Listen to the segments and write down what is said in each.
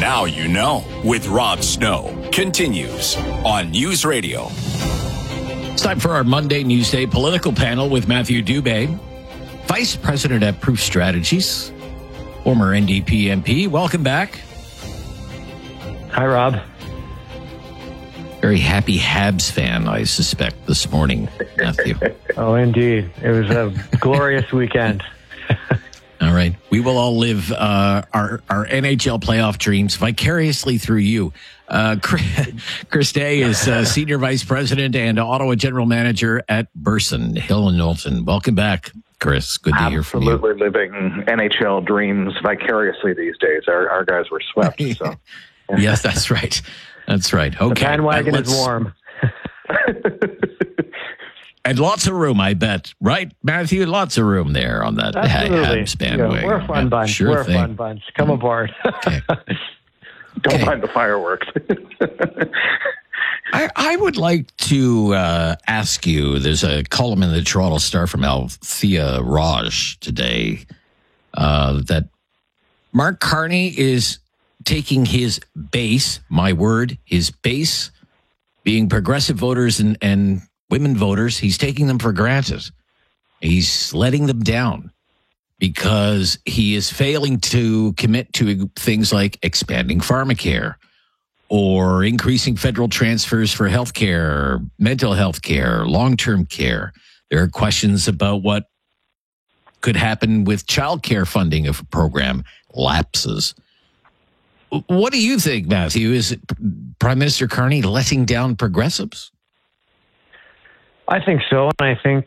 Now you know with Rob Snow continues on News Radio. It's time for our Monday Newsday political panel with Matthew Dubé, Vice President at Proof Strategies, former NDP MP. Welcome back. Hi, Rob. Very happy Habs fan, I suspect, this morning, Matthew. Oh, indeed. It was a glorious weekend. All right. We will all live our NHL playoff dreams vicariously through you. Chris Day is Senior Vice President and Ottawa General Manager at Burson, Hill and Knowlton. Welcome back, Chris. Good to hear from you. Absolutely living NHL dreams vicariously these days. Our guys were swept. So. Yes, that's right. That's right. Okay. The bandwagon is warm. And lots of room, I bet. Right, Matthew? Lots of room there on that Habs bandwagon. Yeah, we're a fun bunch. Sure we're a fun bunch. Come aboard. Okay. Don't mind the fireworks. I would like to ask you, there's a column in the Toronto Star from Althea Raj today that Mark Carney is taking his base, my word, his base, being progressive voters and women voters, he's taking them for granted. He's letting them down because he is failing to commit to things like expanding pharmacare or increasing federal transfers for health care, mental health care, long-term care. There are questions about what could happen with child care funding if a program lapses. What do you think, Matthew? Is Prime Minister Carney letting down progressives? I think so, and I think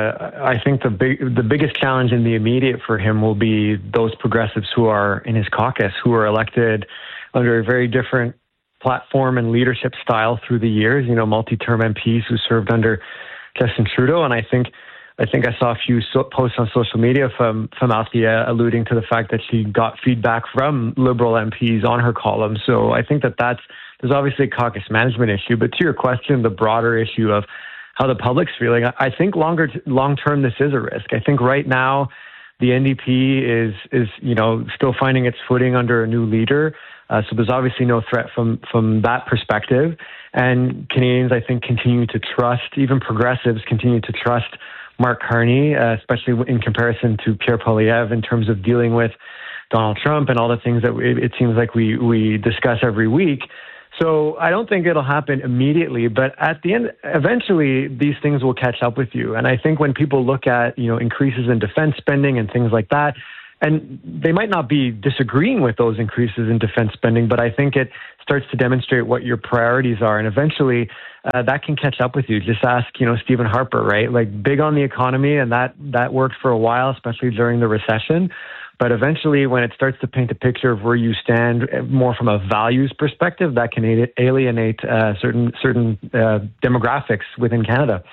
the biggest challenge in the immediate for him will be those progressives who are in his caucus, who are elected under a very different platform and leadership style through the years. You know, multi-term MPs who served under Justin Trudeau, and I think I saw a few posts on social media from Althea alluding to the fact that she got feedback from Liberal MPs on her column. So I think there's obviously a caucus management issue, but to your question, the broader issue of how the public's feeling, I think long term this is a risk. I think right now the NDP is still finding its footing under a new leader. So there's obviously no threat from that perspective. And Canadians, I think, continue to trust, even progressives continue to trust Mark Carney, especially in comparison to Pierre Poilievre in terms of dealing with Donald Trump and all the things that it seems like we discuss every week. So I don't think it'll happen immediately, but at the end, eventually these things will catch up with you. And I think when people look at, increases in defense spending and things like that, and they might not be disagreeing with those increases in defense spending, but I think it starts to demonstrate what your priorities are. And eventually that can catch up with you. Just ask, Stephen Harper, right? Like big on the economy, and that worked for a while, especially during the recession. But eventually, when it starts to paint a picture of where you stand more from a values perspective, that can alienate certain demographics within Canada.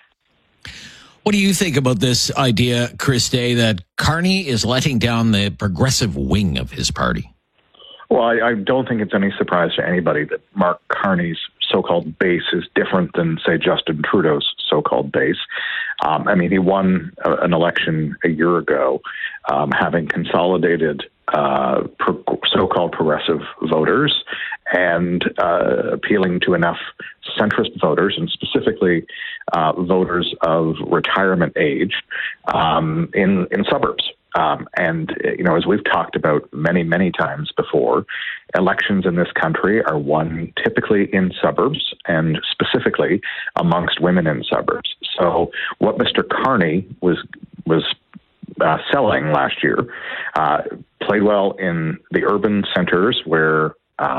What do you think about this idea, Chris Day, that Carney is letting down the progressive wing of his party? Well, I don't think it's any surprise to anybody that Mark Carney's so-called base is different than, say, Justin Trudeau's so-called base. He won an election a year ago, having consolidated so-called progressive voters and appealing to enough centrist voters, and specifically voters of retirement age in suburbs. As we've talked about many, many times before, elections in this country are won typically in suburbs and specifically amongst women in suburbs. So what Mr. Carney was selling last year played well in the urban centers where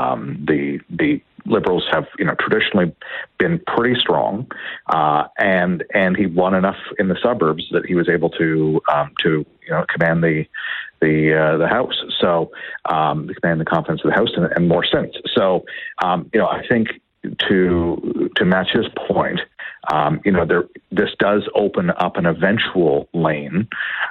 the Liberals have traditionally been pretty strong, and he won enough in the suburbs that he was able to command the House. So command the confidence of the House and more since. So I think to match his point, this does open up an eventual lane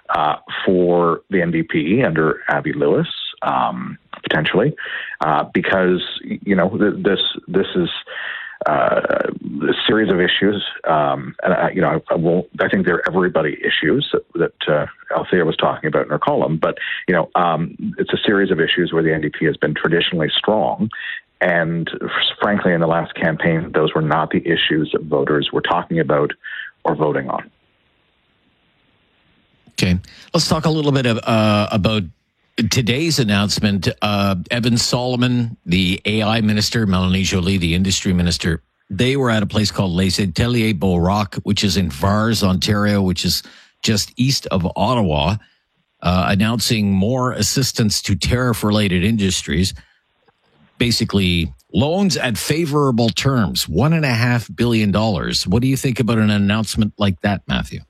for the NDP under Abby Lewis. Potentially, because this is a series of issues, and I think they're everybody issues that Althea was talking about in her column. But it's a series of issues where the NDP has been traditionally strong, and frankly, in the last campaign, those were not the issues that voters were talking about or voting on. Okay, let's talk a little bit about today's announcement. Evan Solomon, the AI minister, Melanie Joly, the industry minister, they were at a place called Les Ateliers Beauroc, which is in Vars, Ontario, which is just east of Ottawa, announcing more assistance to tariff-related industries, basically loans at favorable terms, $1.5 billion. What do you think about an announcement like that, Matthew?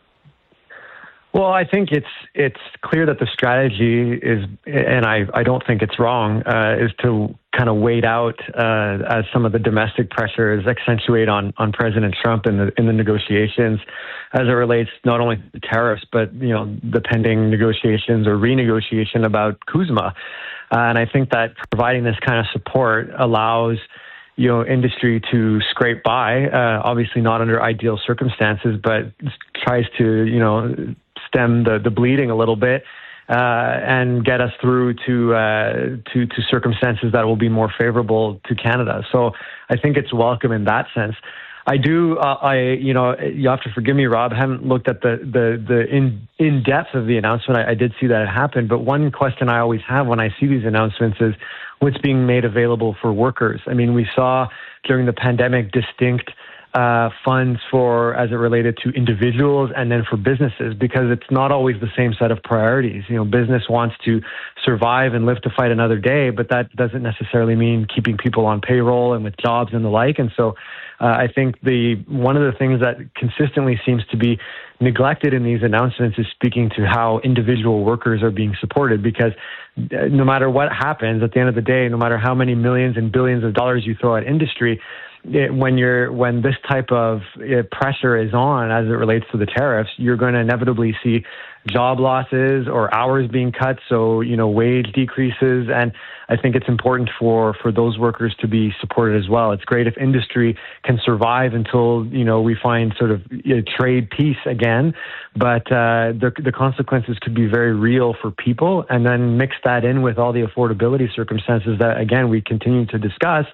Well, I think it's clear that the strategy is, and I don't think it's wrong, is to kind of wait out as some of the domestic pressures accentuate on President Trump in the negotiations as it relates not only to tariffs, but the pending negotiations or renegotiation about CUSMA. And I think that providing this kind of support allows industry to scrape by, obviously not under ideal circumstances, but tries to stem the bleeding a little bit and get us through to circumstances that will be more favorable to Canada. So I think it's welcome in that sense. I do. You have to forgive me, Rob. I haven't looked at the in depth of the announcement. I did see that it happened, but one question I always have when I see these announcements is what's being made available for workers. I mean, we saw during the pandemic distinct funds as it related to individuals and then for businesses, because it's not always the same set of priorities. Business wants to survive and live to fight another day, but that doesn't necessarily mean keeping people on payroll and with jobs and the like. And so I think one of the things that consistently seems to be neglected in these announcements is speaking to how individual workers are being supported, because no matter what happens, at the end of the day, no matter how many millions and billions of dollars you throw at industry, when this type of pressure is on as it relates to the tariffs, you're going to inevitably see job losses or hours being cut, so wage decreases, and I think it's important for those workers to be supported as well. It's great if industry can survive until we find sort of trade peace again, but the consequences could be very real for people, and then mix that in with all the affordability circumstances that again we continue to discuss.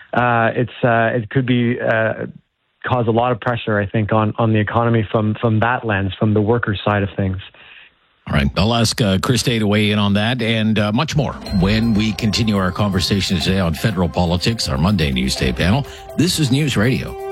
It could be cause a lot of pressure, I think, on the economy from that lens, from the worker side of things. All right. I'll ask Chris Day to weigh in on that and much more when we continue our conversation today on federal politics, our Monday News Day panel. This is News Radio.